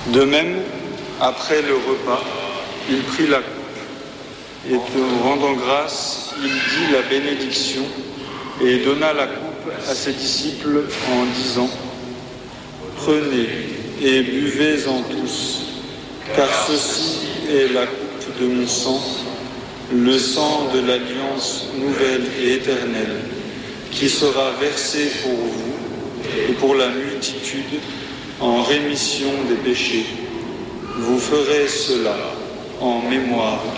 De même, après le repas, il prit la coupe et, te rendant grâce, il dit la bénédiction et donna la coupe à ses disciples en disant : « Prenez et buvez-en tous, car ceci est la coupe de mon sang, le sang de l'alliance nouvelle et éternelle, qui sera versé pour vous et pour la multitude en rémission des péchés. Vous ferez cela en mémoire de moi. »